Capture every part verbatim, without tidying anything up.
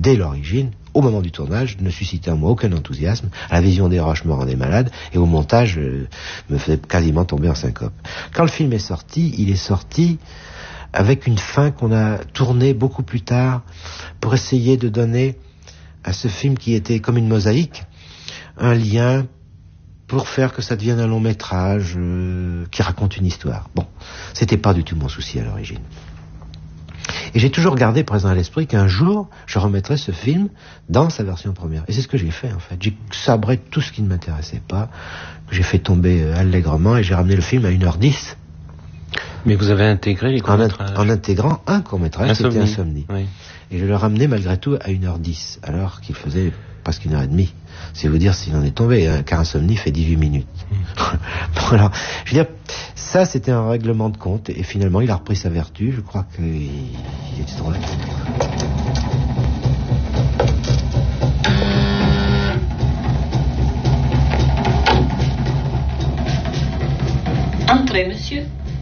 dès l'origine, au moment du tournage, ne suscitait en moi aucun enthousiasme. La vision des roches me rendait malade, et au montage, euh, me faisait quasiment tomber en syncope. Quand le film est sorti, il est sorti avec une fin qu'on a tournée beaucoup plus tard pour essayer de donner à ce film qui était comme une mosaïque un lien pour faire que ça devienne un long métrage euh, qui raconte une histoire. Bon, c'était pas du tout mon souci à l'origine. Et j'ai toujours gardé présent à l'esprit qu'un jour, je remettrais ce film dans sa version première. Et c'est ce que j'ai fait, en fait. J'ai sabré tout ce qui ne m'intéressait pas, que j'ai fait tomber euh, allègrement, et j'ai ramené le film à une heure dix. Mais vous avez intégré les courts-métrages. En, in- en intégrant un court-métrage, c'était Insomnie. Oui. Et je l'ai ramené malgré tout à une heure dix, alors qu'il faisait presque une heure et demie. C'est vous dire s'il en est tombé, hein, car Insomnie fait dix-huit minutes. Mmh. Bon, alors, je veux dire, ça c'était un règlement de compte, et finalement il a repris sa vertu, je crois qu'il il est drôle. Entrez, monsieur.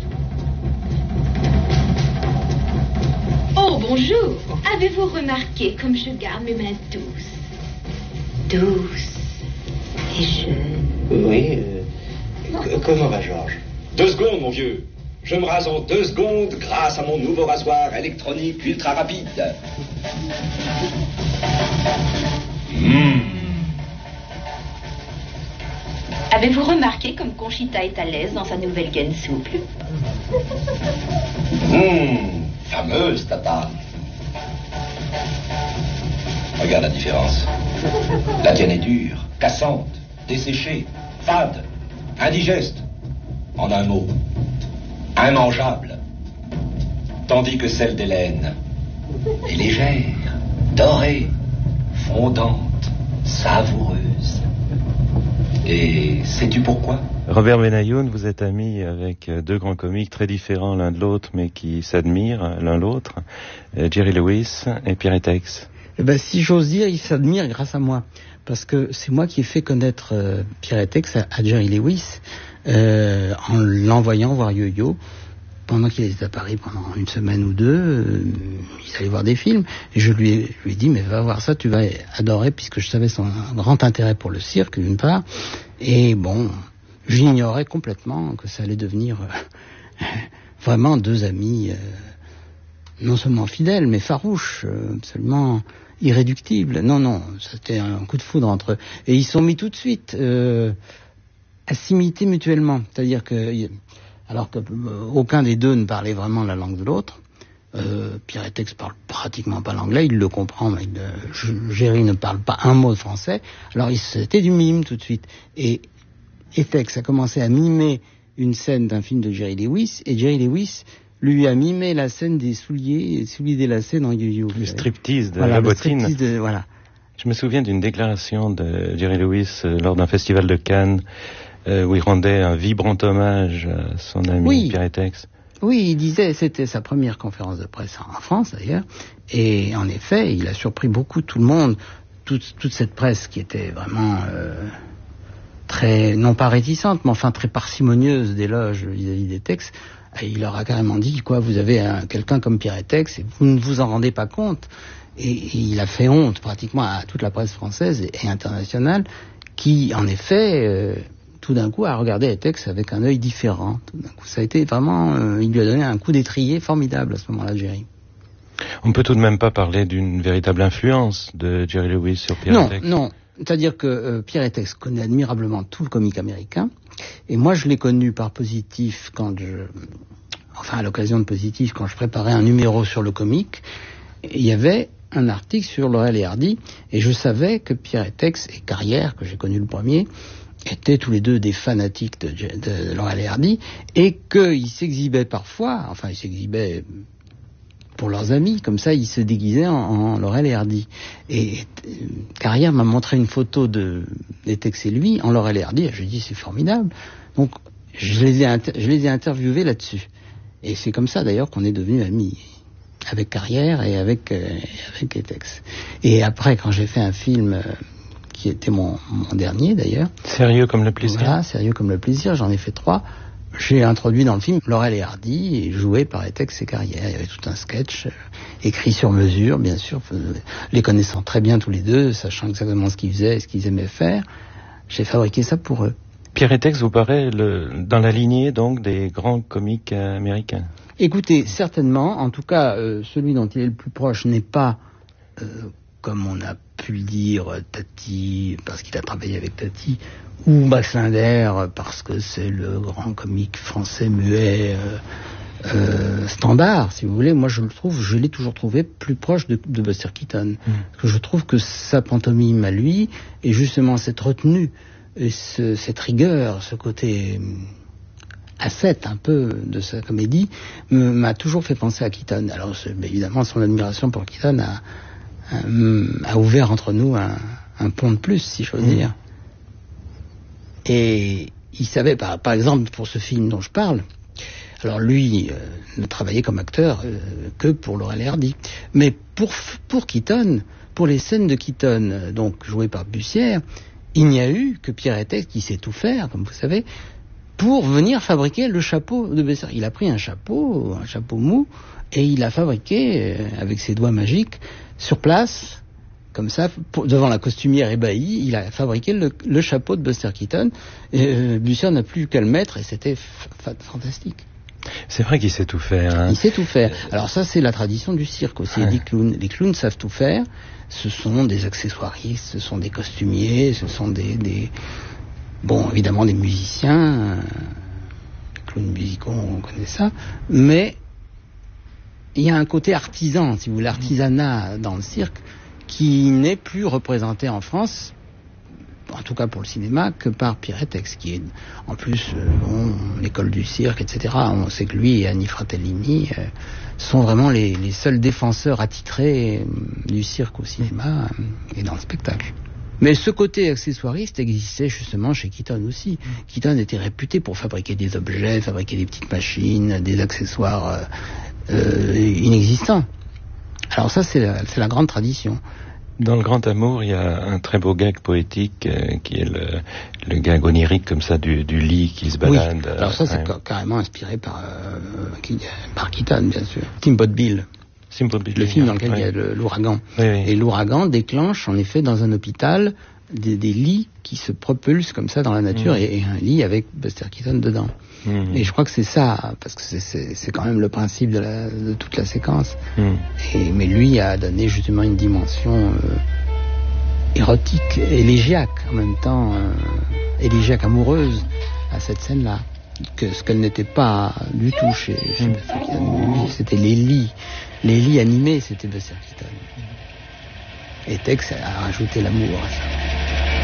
Oh, bonjour. Avez-vous remarqué comme je garde mes mains douces, douces et jeunes? Oui, euh, c- comment va Georges? Deux secondes, mon vieux. Je me rase en deux secondes grâce à mon nouveau rasoir électronique ultra rapide. Mmh. Avez-vous remarqué comme Conchita est à l'aise dans sa nouvelle gaine souple? Mmh. Fameuse tatane. Regarde la différence. La tienne est dure, cassante, desséchée, fade, indigeste. En un mot, immangeable. Tandis que celle d'Hélène est légère, dorée, fondante, savoureuse. Et sais-tu pourquoi? Robert Benayoun, vous êtes ami avec deux grands comiques très différents l'un de l'autre, mais qui s'admirent l'un l'autre, Jerry Lewis et Pierre Tex. Eh ben, si j'ose dire, ils s'admirent grâce à moi, parce que c'est moi qui ai fait connaître euh, Pierre Tex à, à Jerry Lewis, euh, en l'envoyant voir Yo-Yo. Pendant qu'il était à Paris pendant une semaine ou deux, euh, il allait voir des films, et je lui ai, je lui ai dit, mais va voir ça, tu vas adorer, puisque je savais son grand intérêt pour le cirque, d'une part, et bon, j'ignorais complètement que ça allait devenir euh, vraiment deux amis, euh, non seulement fidèles, mais farouches, euh, absolument irréductibles. Non, non, c'était un coup de foudre entre eux. Et ils se sont mis tout de suite euh, à s'imiter mutuellement, c'est-à-dire que... Alors que euh, aucun des deux ne parlait vraiment la langue de l'autre. Euh, Pierre Tex parle pratiquement pas l'anglais, il le comprend, mais euh, Jerry ne parle pas un mot de français. Alors il c'était du mime tout de suite. Et, et Tex a commencé à mimer une scène d'un film de Jerry Lewis, et Jerry Lewis lui a mimé la scène des souliers, des souliers délacés dans Yo-Yo. Le striptease de voilà, la le bottine. striptease de, voilà. Je me souviens d'une déclaration de Jerry Lewis euh, lors d'un festival de Cannes, Euh, où il rendait un vibrant hommage à son ami oui. Pierre Tex. Oui, il disait, c'était sa première conférence de presse en France d'ailleurs, et en effet, il a surpris beaucoup tout le monde, toute, toute cette presse qui était vraiment euh, très, non pas réticente, mais enfin très parcimonieuse d'éloges vis-à-vis des Tex. Et il leur a carrément dit, quoi, vous avez un, quelqu'un comme Pierre Tex, et vous ne vous en rendez pas compte. Et, et il a fait honte pratiquement à toute la presse française et, et internationale, qui en effet... Euh, tout d'un coup, à regarder Tex avec un œil différent. Tout d'un coup, ça a été vraiment... Euh, il lui a donné un coup d'étrier formidable à ce moment-là, Jerry. On ne peut tout de même pas parler d'une véritable influence de Jerry Lewis sur Pierre Tex. Non, non. C'est-à-dire que euh, Pierre Tex connaît admirablement tout le comique américain. Et moi, je l'ai connu par Positif quand je... Enfin, à l'occasion de Positif, quand je préparais un numéro sur le comique, il y avait un article sur Laurel et Hardy. Et je savais que Pierre Tex et Carrière, que j'ai connu le premier... étaient tous les deux des fanatiques de, de, de Laurel et Hardy, et qu'ils s'exhibaient parfois, enfin ils s'exhibaient pour leurs amis, comme ça ils se déguisaient en, en Laurel et Hardy. Et, et Carrière m'a montré une photo de, de Tex et lui en Laurel et Hardy, et je lui ai dit c'est formidable. Donc je les ai, inter- je les ai interviewés là-dessus. Et c'est comme ça d'ailleurs qu'on est devenus amis, avec Carrière et avec, euh, avec Tex. Et après, quand j'ai fait un film... Euh, qui était mon, mon dernier d'ailleurs. Sérieux comme le plaisir. Voilà, Sérieux comme le plaisir, j'en ai fait trois. j'ai introduit dans le film Laurel et Hardy, joué par Etex et Carrière. Il y avait tout un sketch, euh, écrit sur mesure, bien sûr, euh, les connaissant très bien tous les deux, sachant exactement ce qu'ils faisaient et ce qu'ils aimaient faire. J'ai fabriqué ça pour eux. Pierre Etex vous paraît le, dans la lignée donc des grands comiques américains? Écoutez, certainement, en tout cas, euh, celui dont il est le plus proche n'est pas, euh, comme on a pu le dire, Tati, parce qu'il a travaillé avec Tati, ou Max Linder, parce que c'est le grand comique français muet euh, euh, standard, si vous voulez. Moi, je le trouve, je l'ai toujours trouvé plus proche de, de Buster Keaton. Mmh. Parce que je trouve que sa pantomime à lui, et justement cette retenue, et ce, cette rigueur, ce côté ascète un peu de sa comédie, me, m'a toujours fait penser à Keaton. Alors, évidemment, son admiration pour Keaton a, a, a ouvert entre nous un, un pont de plus, si j'ose mmh. dire. Et il savait, par, par exemple, pour ce film dont je parle, alors lui euh, ne travaillait comme acteur euh, que pour Laurel et Hardy. Mais pour, pour Keaton, pour les scènes de Keaton, euh, donc jouées par Bussière, il n'y a eu que Pierre Etex qui sait tout faire, comme vous savez, pour venir fabriquer le chapeau de Bussière. Il a pris un chapeau, un chapeau mou, et il l'a fabriqué euh, avec ses doigts magiques, sur place, comme ça, pour, devant la costumière ébahie, il a fabriqué le, le chapeau de Buster Keaton. Et euh, Bussière n'a plus qu'à le mettre, et c'était f- f- fantastique. C'est vrai qu'il sait tout faire. Hein. Il sait tout faire. Alors ça, c'est la tradition du cirque aussi, ouais. Des clowns. Les clowns savent tout faire. Ce sont des accessoiristes, ce sont des costumiers, ce sont des... des bon, évidemment, des musiciens. Les clowns musicaux, on connaît ça. Mais il y a un côté artisan, si vous voulez, l'artisanat dans le cirque, qui n'est plus représenté en France, en tout cas pour le cinéma, que par Pierre Etex, qui est en plus euh, bon, l'école du cirque, et cetera. On sait que lui et Annie Fratellini euh, sont vraiment les, les seuls défenseurs attitrés euh, du cirque au cinéma euh, et dans le spectacle. Mais ce côté accessoiriste existait justement chez Keaton aussi. Keaton était réputé pour fabriquer des objets, fabriquer des petites machines, des accessoires euh, euh, inexistants. Alors ça, c'est la, c'est la grande tradition. Dans Le Grand Amour, il y a un très beau gag poétique euh, qui est le, le gag onirique comme ça du, du lit qui se balade. Oui. Alors ça, c'est ouais. carrément inspiré par, euh, par Keaton, bien sûr. Steamboat Bill. Steamboat Bill. Le film dans lequel ouais. il y a le, l'ouragan. Oui, oui. Et l'ouragan déclenche, en effet, dans un hôpital, des, des lits qui se propulsent comme ça dans la nature mmh. et, et un lit avec Buster Keaton dedans. Mmh. Et je crois que c'est ça, parce que c'est, c'est, c'est quand même le principe de, la, de toute la séquence. Mmh. Et, mais lui a donné justement une dimension euh, érotique, élégiaque, en même temps, euh, élégiaque amoureuse à cette scène-là. Que, ce qu'elle n'était pas du tout chez, chez mmh. Buster Keaton. C'était les lits, les lits animés, c'était Buster Keaton. Et Tex a rajouté l'amour à ça.